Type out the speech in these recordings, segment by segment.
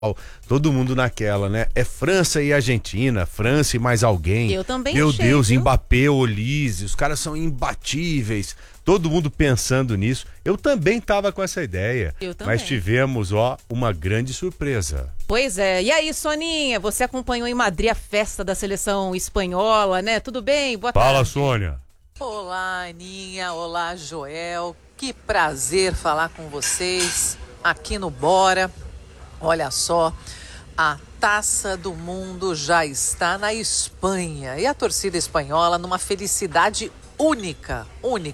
Todo mundo naquela, né? É França e Argentina, França e mais alguém. Eu também Meu achei, Deus, viu? Mbappé, Olise, os caras são imbatíveis. Todo mundo pensando nisso. Eu também tava com essa ideia. Eu também. Mas tivemos, uma grande surpresa. Pois é. E aí, Soninha, você acompanhou em Madrid a festa da seleção espanhola, né? Tudo bem? Boa tarde. Fala, Sônia. Olá, Aninha. Olá, Joel. Que prazer falar com vocês aqui no Bora. Olha só, a Taça do Mundo já está na Espanha e a torcida espanhola numa felicidade única.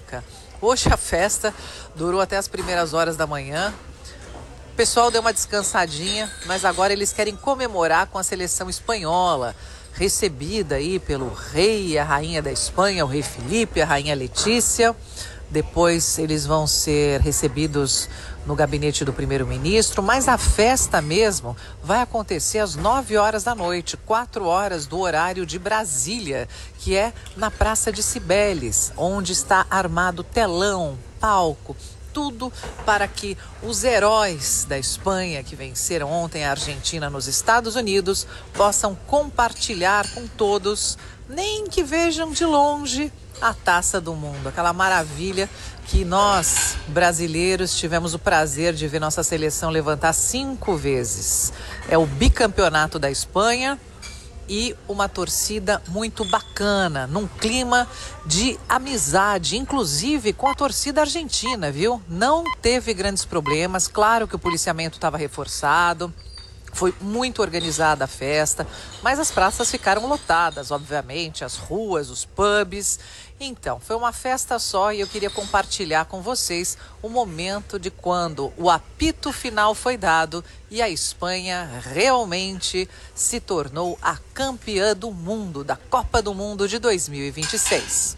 Hoje a festa durou até as primeiras horas da manhã. O pessoal deu uma descansadinha, mas agora eles querem comemorar com a seleção espanhola, recebida aí pelo rei e a rainha da Espanha, o rei Felipe, a rainha Letícia. Depois eles vão ser recebidos no gabinete do primeiro-ministro, mas a festa mesmo vai acontecer às 9 horas da noite, 4 horas do horário de Brasília, que é na Praça de Cibeles, onde está armado telão, palco, tudo para que os heróis da Espanha que venceram ontem a Argentina nos Estados Unidos possam compartilhar com todos, nem que vejam de longe, a Taça do Mundo, aquela maravilha que nós, brasileiros, tivemos o prazer de ver nossa seleção levantar 5 vezes. É o bicampeonato da Espanha e uma torcida muito bacana, num clima de amizade, inclusive com a torcida argentina, viu? Não teve grandes problemas, claro que o policiamento estava reforçado. Foi muito organizada a festa, mas as praças ficaram lotadas, obviamente, as ruas, os pubs. Então, foi uma festa só e eu queria compartilhar com vocês o momento de quando o apito final foi dado e a Espanha realmente se tornou a campeã do mundo, da Copa do Mundo de 2026.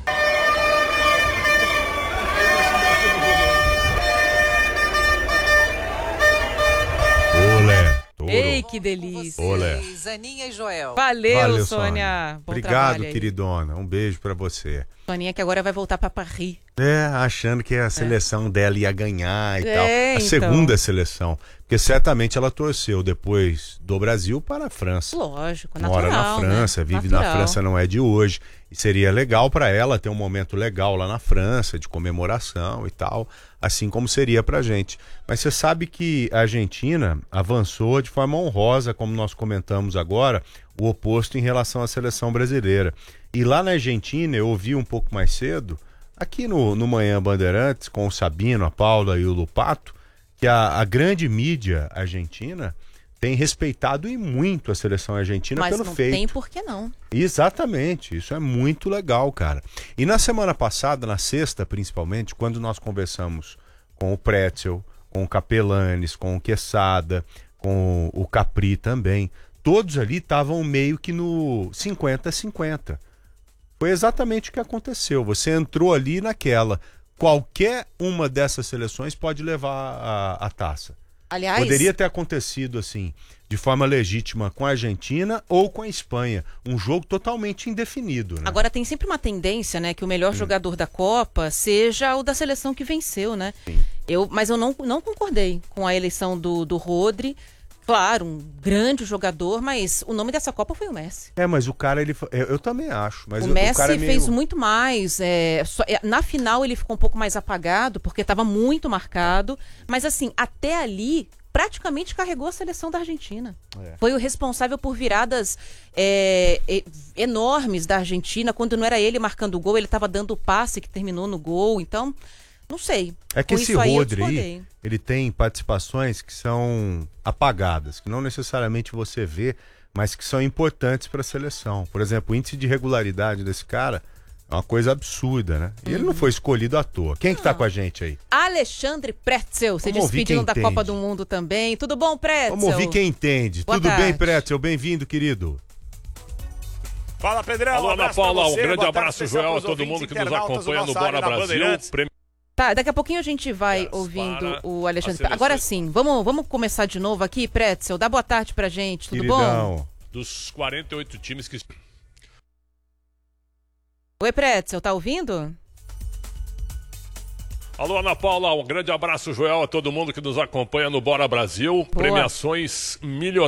Olé. Ei, que delícia. Olé. Aninha e Joel. Valeu, Sônia. Bom Obrigado, trabalho aí. queridona. Um beijo pra você. Soninha que agora vai voltar para Paris. Achando que a seleção dela ia ganhar e tal. A então. segunda seleção. Porque certamente ela torceu depois do Brasil para a França. Lógico, natural. Mora na França, né? vive Natural. na França, não é de hoje. E seria legal para ela ter um momento legal lá na França, de comemoração e tal, assim como seria pra gente. Mas você sabe que a Argentina avançou de forma honrosa, como nós comentamos agora, o oposto em relação à seleção brasileira. E lá na Argentina, eu ouvi um pouco mais cedo, aqui no Manhã Bandeirantes, com o Sabino, a Paula e o Lupato, que a grande mídia argentina tem respeitado e muito a seleção argentina Mas pelo não feito. tem por que não. Exatamente, isso é muito legal, cara. E na semana passada, na sexta principalmente, quando nós conversamos com o Pretzel, com o Capelanes, com o Quesada, com o Capri também, todos ali estavam meio que no 50-50. Foi exatamente o que aconteceu. Você entrou ali naquela. Qualquer uma dessas seleções pode levar a taça. Aliás, Poderia ter acontecido assim, de forma legítima com a Argentina ou com a Espanha. Um jogo totalmente indefinido, né? agora tem sempre uma tendência, né, que o melhor jogador da Copa seja o da seleção que venceu, né? Sim. Mas eu não concordei com a eleição do Rodri. Claro, um grande jogador, mas o nome dessa Copa foi o Messi. Mas o cara, eu também acho. Mas O Messi cara é meio... fez muito mais. Na final ele ficou um pouco mais apagado, porque estava muito marcado. Mas assim, até ali, praticamente carregou a seleção da Argentina. Foi o responsável por viradas enormes da Argentina. Quando não era ele marcando o gol, ele estava dando o passe que terminou no gol. Então, não sei. É que Com esse isso aí eu Rodri aí, discordei. ele tem participações que são apagadas, que não necessariamente você vê, mas que são importantes para a seleção. Por exemplo, o índice de regularidade desse cara é uma coisa absurda, né? E ele não foi escolhido à toa. Quem que tá com a gente aí? Alexandre Pretzel, se Vamos ouvir despedindo quem da entende. Copa do Mundo também. Tudo bom, Pretzel? Vamos ouvir quem entende. Boa Tudo bem, tarde. Pretzel? Bem-vindo, querido. Fala, Pedrão. Alô, Ana Paula, um grande abraço, Joel, a a todo mundo que nos acompanha no Bora Brasil. Tá, daqui a pouquinho a gente vai ouvindo o Alexandre. Agora sim, vamos começar de novo aqui, Pretzel. Dá boa tarde pra gente, tudo Queridão. bom? Dos 48 times que... Oi, Pretzel, tá ouvindo? Alô, Ana Paula, um grande abraço, Joel, a todo mundo que nos acompanha no Bora Brasil. Boa. Premiações milionárias.